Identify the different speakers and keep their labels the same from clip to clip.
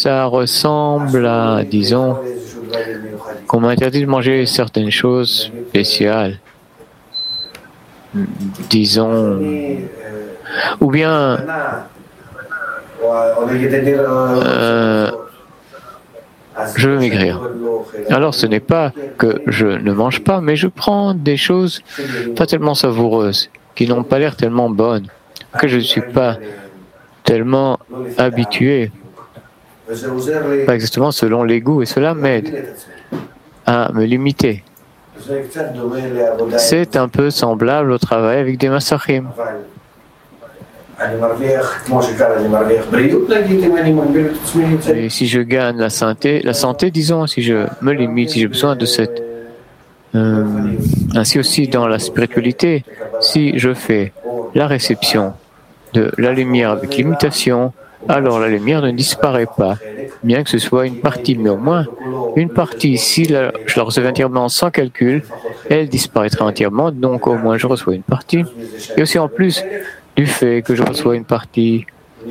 Speaker 1: ça ressemble à, disons, qu'on m'interdit de manger certaines choses spéciales, disons, ou bien je veux maigrir. Alors ce n'est pas que je ne mange pas, mais je prends des choses pas tellement savoureuses, qui n'ont pas l'air tellement bonnes, que je ne suis pas tellement habitué, pas exactement selon les goûts, et cela m'aide à me limiter. C'est un peu semblable au travail avec des massachim. Et si je gagne la santé, disons, si je me limite, si j'ai besoin de cette... ainsi aussi dans la spiritualité, si je fais la réception de la lumière avec limitation, alors la lumière ne disparaît pas, bien que ce soit une partie, mais au moins une partie, si je la recevais entièrement sans calcul, elle disparaîtra entièrement, donc au moins je reçois une partie. Et aussi en plus du fait que je reçois une partie,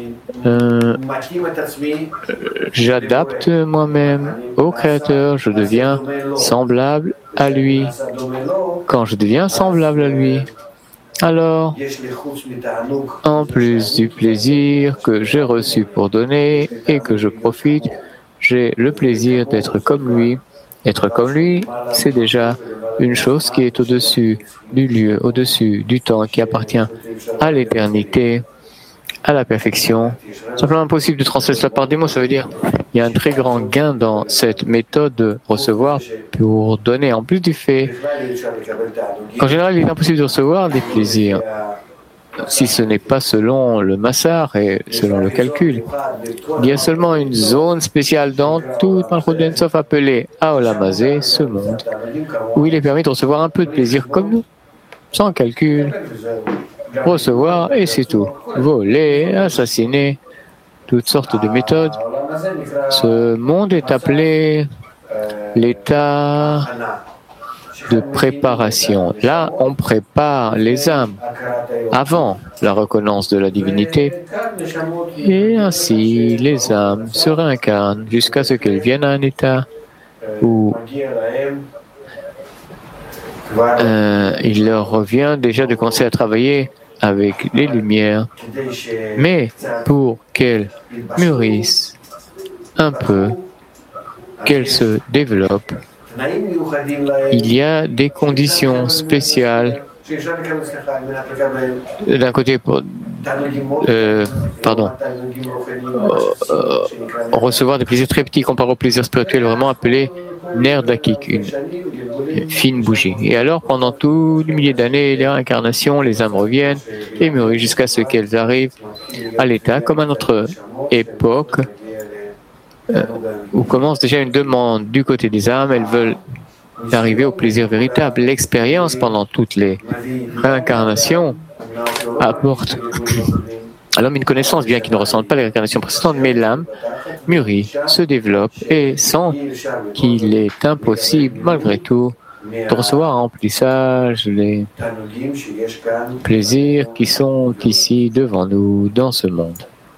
Speaker 1: j'adapte moi-même au Créateur, je deviens semblable à lui. Quand je deviens semblable à lui, alors, en plus du plaisir que j'ai reçu pour donner et que je profite, j'ai le plaisir d'être comme lui. Être comme lui, c'est déjà une chose qui est au-dessus du lieu, au-dessus du temps, qui appartient à l'éternité, à la perfection. Simplement impossible de translater cela par des mots, ça veut dire il y a un très grand gain dans cette méthode de recevoir pour donner, en plus du fait qu'en général il est impossible de recevoir des plaisirs si ce n'est pas selon le massar et selon le calcul. Il y a seulement une zone spéciale dans tout Malchut d'En-Sof appelée Haolam Hazé, ce monde, où il est permis de recevoir un peu de plaisir comme nous, sans calcul, recevoir et c'est tout. Voler, assassiner, toutes sortes de méthodes. Ce monde est appelé l'état de préparation. Là, on prépare les âmes avant la reconnaissance de la divinité et ainsi les âmes se réincarnent jusqu'à ce qu'elles viennent à un état où il leur revient déjà de commencer à travailler avec les lumières, mais pour qu'elles mûrissent un peu, qu'elles se développent, il y a des conditions spéciales. D'un côté, recevoir des plaisirs très petits comparé aux plaisirs spirituels vraiment appelés ner dakik, une fine bougie. Et alors, pendant tous les milliers d'années, les réincarnations, les âmes reviennent et mûrissent jusqu'à ce qu'elles arrivent à l'état, comme à notre époque, où commence déjà une demande du côté des âmes. Elles veulent arriver au plaisir véritable. L'expérience pendant toutes les réincarnations apporte à l'homme une connaissance, bien qu'il ne ressente pas les réincarnations précédentes, mais l'âme mûrit, se développe et sent qu'il est impossible, malgré tout, de recevoir en remplissage les plaisirs qui sont ici devant nous, dans ce monde.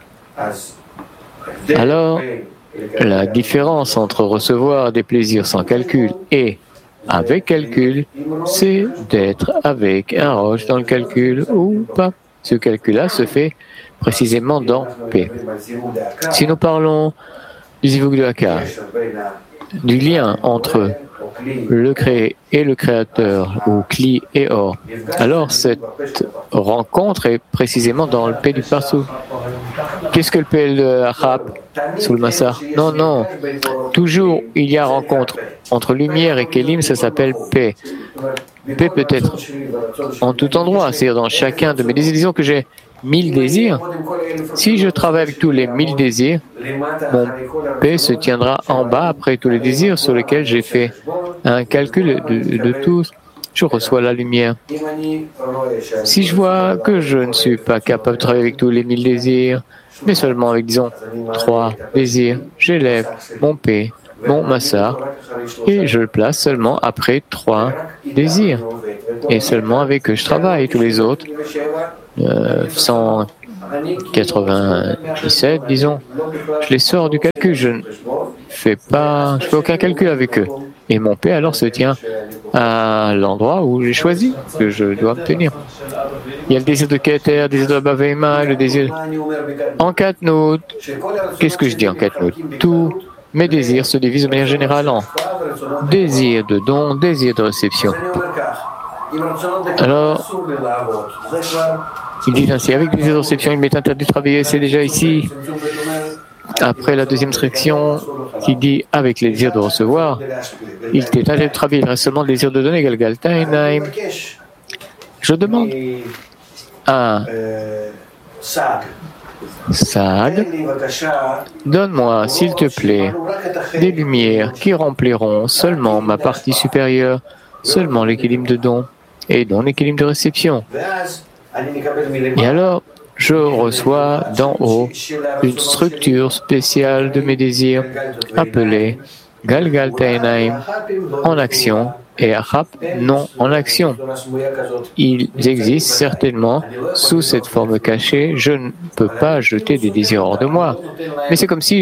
Speaker 1: Alors, la différence entre recevoir des plaisirs sans calcul et avec calcul, c'est d'être avec un roche dans le calcul ou pas. Ce calcul-là se fait précisément dans P. Si nous parlons du Zivug de Hakar, du lien entre le créé et le créateur, ou Kli et Or, alors cette rencontre est précisément dans le P du Parsou. Qu'est-ce que le P de Achab sous le Massar? Non. Toujours il y a rencontre entre lumière et Kélim, ça s'appelle P. P peut être en tout endroit, c'est-à-dire dans chacun de mes désirs. Disons que j'ai 1000 désirs. Si je travaille avec tous les 1000 désirs, mon P se tiendra en bas après tous les désirs sur lesquels j'ai fait un calcul de tous. Je reçois la lumière. Si je vois que je ne suis pas capable de travailler avec tous les 1000 désirs, mais seulement avec, disons, 3 désirs, j'élève mon P, mon Massar, et je le place seulement après 3 désirs. Et seulement avec eux je travaille. Tous les autres, sans 97, disons. Je les sors du calcul, je ne fais aucun calcul avec eux. Et mon P alors se tient à l'endroit où j'ai choisi que je dois obtenir. Il y a le désir de Keter, le désir de Baveima, le désir en Katnout. Qu'est-ce que je dis en Katnout? Tous mes désirs se divisent de manière générale en désir de don, désir de réception. Alors, il dit ainsi, avec le désir de réception, il m'est interdit de travailler, c'est déjà ici. Après la deuxième section, qui dit avec les désirs de recevoir, il t'est interdit de travailler, il reste seulement le désir de donner, Galgal Tainaim. Je demande à Saad, donne-moi, s'il te plaît, des lumières qui rempliront seulement ma partie supérieure, seulement l'équilibre de don et non l'équilibre de réception. Et alors, je reçois d'en haut une structure spéciale de mes désirs appelée Galgal Tainaim en action et Achap non en action. Ils existent certainement sous cette forme cachée. Je ne peux pas jeter des désirs hors de moi. Mais c'est comme si